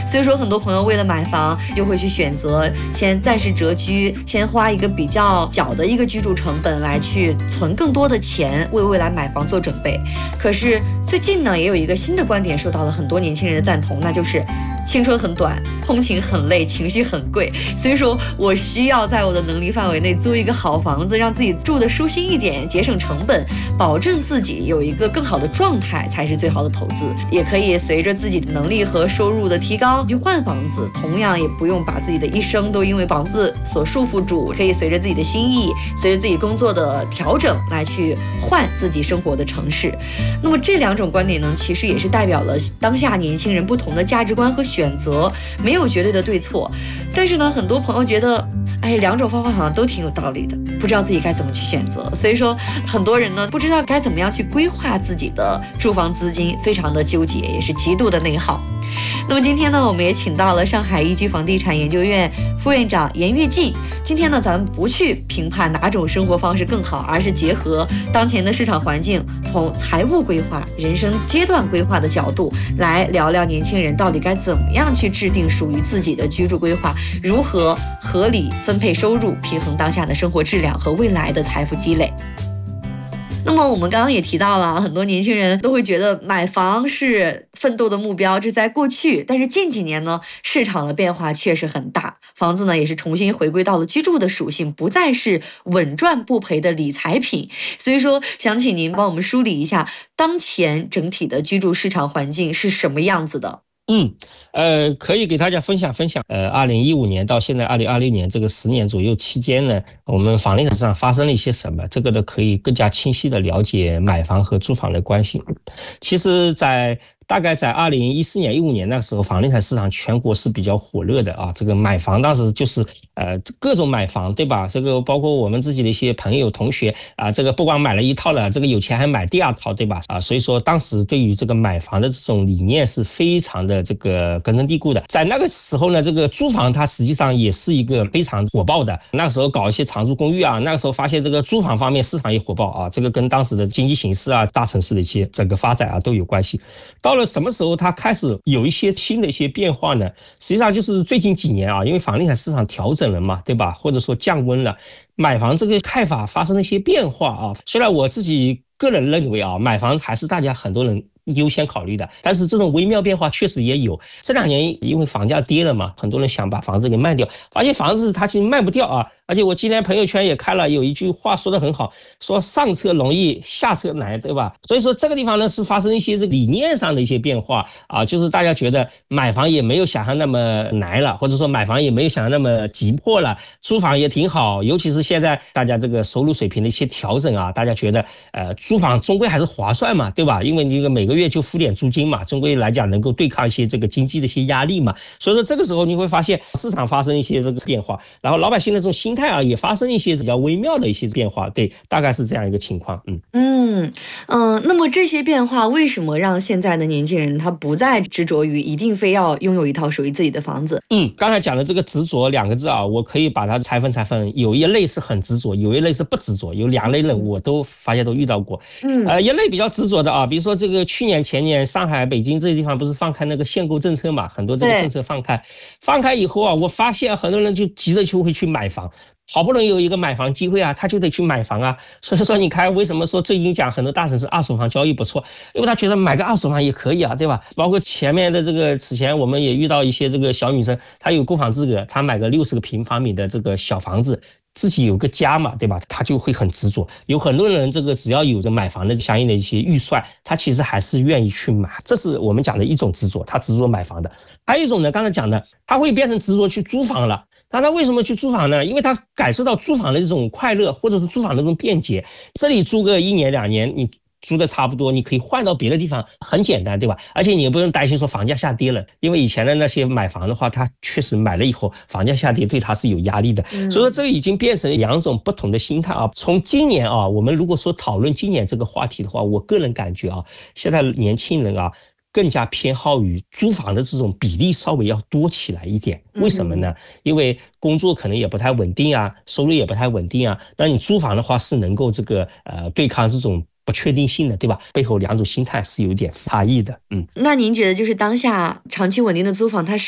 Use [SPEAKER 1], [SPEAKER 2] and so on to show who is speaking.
[SPEAKER 1] 所以说很多朋友为了买房就会去选择先暂时谪居，先花一个比较小的一个居住成本来去存更多的钱，为未来买房做准备。可是最近呢，也有一个新的观点受到了很多年轻人的赞同，那就是青春很短，通勤很累，情绪很贵，所以说我需要在我的能力范围内租一个好房子，让自己住得舒心一点，节省成本，保证自己有一个更好的状态才是最好的投资。也可以随着自己的能力和收入的提高去换房子，同样也不用把自己的一生都因为房子所束缚住，可以随着自己的心意，随着自己工作的调整来去换自己生活的城市。那么这两种观点呢，其实也是代表了当下年轻人不同的价值观和选择，没有绝对的对错。但是呢，很多朋友觉得两种方法好像都挺有道理的，不知道自己该怎么去选择。所以说很多人呢不知道该怎么样去规划自己的住房资金，非常的纠结，也是极度的内耗。那么今天呢，我们也请到了上海易居房地产研究院副院长严跃进。今天呢，咱们不去评判哪种生活方式更好，而是结合当前的市场环境，从财务规划、人生阶段规划的角度来聊聊年轻人到底该怎么样去制定属于自己的居住规划，如何合理分配收入，平衡当下的生活质量和未来的财富积累。那么我们刚刚也提到了，很多年轻人都会觉得买房是奋斗的目标，这在过去。但是近几年呢，市场的变化确实很大，房子呢也是重新回归到了居住的属性，不再是稳赚不赔的理财品。所以说，想请您帮我们梳理一下当前整体的居住市场环境是什么样子的。
[SPEAKER 2] 可以给大家分享2015年到现在2020年这个10年左右期间呢，我们房地产市场发生了一些什么，这个呢可以更加清晰的了解买房和住房的关系。其实大概在2014年、15年那个时候，房地产市场全国是比较火热的啊。这个买房当时就是各种买房，对吧？这个包括我们自己的一些朋友同学啊，这个不光买了一套了，这个有钱还买第二套，对吧？所以说当时对于这个买房的这种理念是非常的这个根深蒂固的。在那个时候呢，这个租房它实际上也是一个非常火爆的。那个时候搞一些长租公寓啊，那个时候发现这个租房方面市场也火爆啊，这个跟当时的经济形势啊、大城市的一些整个发展啊都有关系。到了什么时候它开始有一些新的一些变化呢？实际上就是最近几年啊，因为房地产市场调整了嘛，对吧？或者说降温了，买房这个看法发生了一些变化啊。虽然我自己个人认为啊，买房还是大家很多人优先考虑的，但是这种微妙变化确实也有。这2年因为房价跌了嘛，很多人想把房子给卖掉，发现房子它其实卖不掉啊。而且我今天朋友圈也开了，有一句话说得很好，说上车容易下车难，对吧？所以说这个地方呢是发生一些理念上的一些变化啊，就是大家觉得买房也没有想象那么难了，或者说买房也没有想象那么急迫了，租房也挺好。尤其是现在大家这个收入水平的一些调整啊，大家觉得租房终归还是划算嘛，对吧？因为你这个每个月就付点租金嘛，终归来讲能够对抗一些这个经济的一些压力嘛。所以说这个时候你会发现市场发生一些这个变化，然后老百姓的这种心态也发生一些比较微妙的一些变化，对，大概是这样一个情况。
[SPEAKER 1] 那么这些变化为什么让现在的年轻人他不再执着于一定非要拥有一套属于自己的房子？
[SPEAKER 2] 刚才讲的这个执着2个字啊，我可以把它拆分，有一类是很执着，有一类是不执着，有2类人我都发现都遇到过。一类比较执着的啊，比如说这个去年前年上海、北京这些地方不是放开那个限购政策嘛，很多这个政策放开以后啊，我发现很多人就急着就会去买房。好不容易有一个买房机会啊，他就得去买房啊。所以说你看为什么说最近讲很多大城市二手房交易不错，因为他觉得买个二手房也可以啊，对吧？包括前面的这个此前我们也遇到一些这个小女生，她有购房资格，她买个60个平方米的这个小房子，自己有个家嘛，对吧？他就会很执着。有很多人这个只要有着买房的相应的一些预算，他其实还是愿意去买，这是我们讲的一种执着，他执着买房的。还有一种呢，刚才讲的，他会变成执着去租房了。那他为什么去租房呢？因为他感受到租房的这种快乐，或者是租房的这种便捷。这里租个1年2年，你租的差不多，你可以换到别的地方，很简单，对吧？而且你也不用担心说房价下跌了，因为以前的那些买房的话，他确实买了以后房价下跌对他是有压力的。所以说这个已经变成2种不同的心态啊。从今年啊，我们如果说讨论今年这个话题的话，我个人感觉啊，现在年轻人啊更加偏好于租房的这种比例稍微要多起来一点。为什么呢？因为工作可能也不太稳定啊，收入也不太稳定啊。那你租房的话是能够这个对抗这种不确定性的，对吧？背后2种心态是有点差异的。
[SPEAKER 1] 那您觉得就是当下长期稳定的租房，它